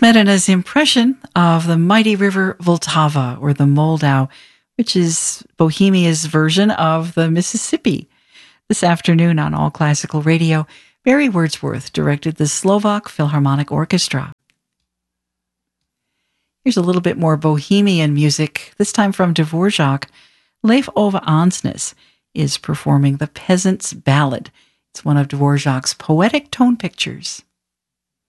Smetana's impression of the mighty river Vltava, or the Moldau, which is Bohemia's version of the Mississippi. This afternoon on All Classical Radio, Barry Wordsworth directed the Slovak Philharmonic Orchestra. Here's a little bit more Bohemian music, this time from Dvorak. Leif Ove Ansnes is performing The Peasant's Ballad. It's one of Dvorak's poetic tone pictures.